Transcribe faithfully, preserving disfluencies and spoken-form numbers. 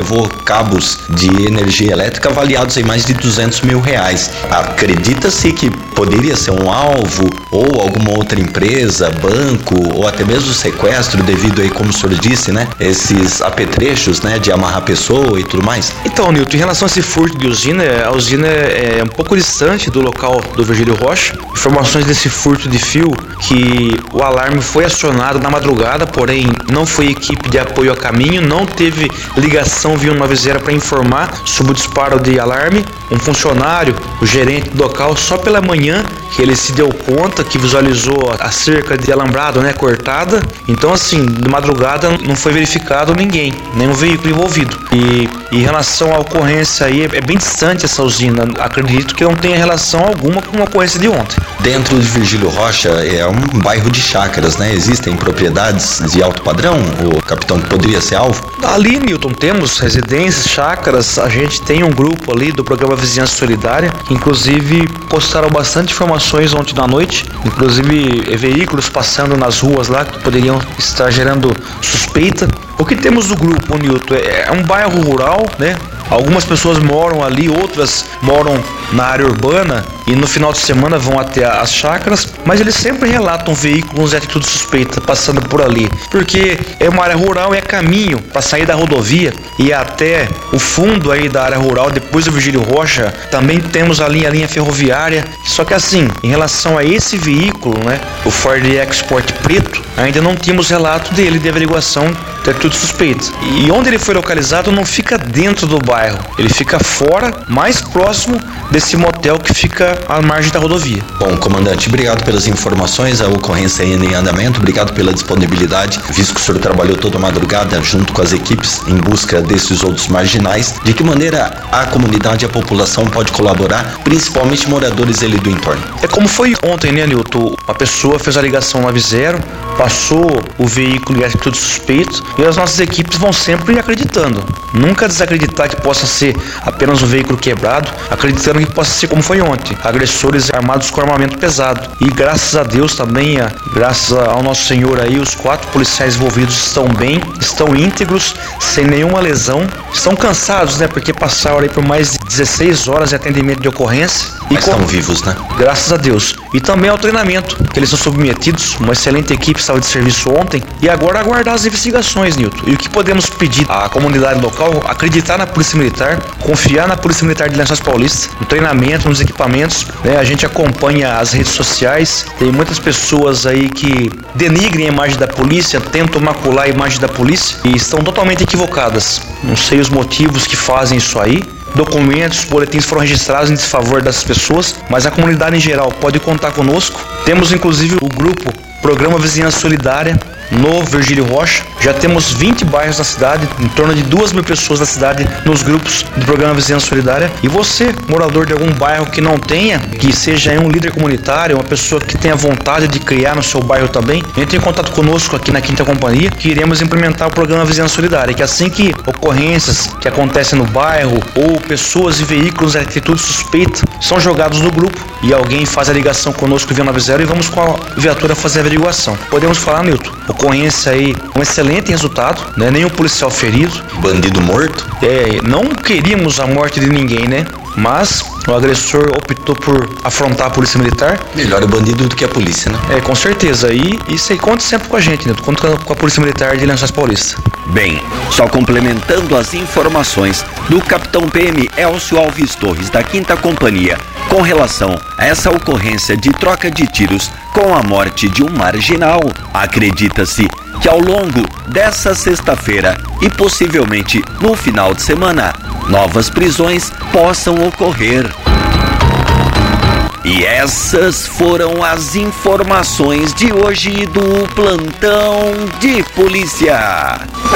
levou cabos de energia elétrica avaliados em mais de duzentos mil reais. Acredita-se que poderia ser um alvo ou alguma outra empresa, banco ou até mesmo sequestro devido aí, como o senhor disse, né, esses apetrechos, né, de amarrar pessoa e tudo mais? Então, Nilton, em relação a esse furto de usina, a usina é um pouco distante do local do Virgílio Rocha. Informações desse furto de fio, que o alarme foi acionado na madrugada, porém não foi equipe de apoio a caminho, não teve ligação via uma zero para informar sobre o disparo de alarme. Um funcionário, o gerente do local, só pela manhã que ele se deu conta, que visualizou a cerca de alambrado, né, cortada. Então, assim, de madrugada não foi verificado ninguém, nenhum veículo envolvido. E em relação à ocorrência aí, é bem distante essa usina. Acredito que não tenha relação alguma com a ocorrência de ontem. Dentro de Virgílio Rocha é um bairro de chácaras, né? Existem propriedades de alto padrão? O capitão poderia ser alvo? Ali, Nilton, temos residências, chácaras. A gente tem um grupo ali do programa Vizinhança Solidária, que inclusive postaram bastante informações ontem à noite, inclusive veículos passando nas ruas lá que poderiam estar gerando suspeita. O que temos do grupo, Nilton, é um bairro rural, né? Algumas pessoas moram ali, outras moram na área urbana e no final de semana vão até as chácaras, mas eles sempre relatam veículos de atitude suspeita passando por ali, porque é uma área rural, é caminho para sair da rodovia e até o fundo aí da área rural, depois do Virgílio Rocha, também temos ali a linha ferroviária. Só que assim, em relação a esse veículo, né, o Ford Export preto, ainda não tínhamos relato dele de averiguação de atitude suspeita. E onde ele foi localizado não fica dentro do bairro, ele fica fora, mais próximo desse motel que fica à margem da rodovia. Bom, comandante, obrigado pelas informações, a ocorrência ainda em andamento, obrigado pela disponibilidade, visto que o senhor trabalhou toda a madrugada junto com as equipes em busca desses outros marginais. De que maneira a comunidade e a população pode colaborar, principalmente moradores ali do entorno? É como foi ontem, né, Nilton? Uma pessoa fez a ligação nove zero, passou o veículo em atitude suspeita e as nossas equipes vão sempre acreditando. Nunca desacreditar que possa ser apenas um veículo quebrado, acreditando que possa ser como foi ontem, agressores armados com armamento pesado. E graças a Deus também, graças ao nosso Senhor aí, os quatro policiais envolvidos estão bem, estão íntegros, sem nenhuma lesão, estão cansados, né, porque passaram aí por mais de dezesseis horas de atendimento de ocorrência. Mas e estão vivos, né? Graças a Deus. E também ao treinamento que eles são submetidos. Uma excelente equipe estava de serviço ontem e agora aguardar as investigações, Nilton. E o que podemos pedir à comunidade local? Acreditar na Polícia Militar, confiar na Polícia Militar de Lençóis Paulista, no treinamento, nos equipamentos, né? A gente acompanha as redes sociais, tem muitas pessoas aí que denigrem a imagem da polícia, tentam macular a imagem da polícia e estão totalmente equivocadas. Não sei os motivos que fazem isso aí. Documentos, boletins foram registrados em desfavor das pessoas, mas a comunidade em geral pode contar conosco. Temos inclusive o grupo Programa Vizinhança Solidária no Virgílio Rocha. Já temos vinte bairros na cidade, em torno de duas mil pessoas na cidade nos grupos do Programa Vizinhança Solidária. E você, morador de algum bairro que não tenha, que seja um líder comunitário, uma pessoa que tenha vontade de criar no seu bairro também, entre em contato conosco aqui na Quinta Companhia, que iremos implementar o Programa Vizinhança Solidária, que assim que ocorrências que acontecem no bairro ou pessoas e veículos de atitude suspeita são jogados no grupo e alguém faz a ligação conosco via nove zero e vamos com a viatura fazer a averiguação. Podemos falar, Nilton, ocorrência aí, um excelente resultado, né? Nenhum policial ferido. Bandido morto? É, não queríamos a morte de ninguém, né? Mas o agressor optou por afrontar a Polícia Militar. Melhor o bandido do que a polícia, né? É, com certeza. E isso aí conta sempre com a gente, né? Conta com a Polícia Militar de Lençóis Paulista. Bem, só complementando as informações do capitão P M Elcio Alves Torres, da Quinta Companhia, com relação a essa ocorrência de troca de tiros com a morte de um marginal, acredita-se que ao longo dessa sexta-feira e possivelmente no final de semana, novas prisões possam ocorrer. E essas foram as informações de hoje do Plantão de Polícia.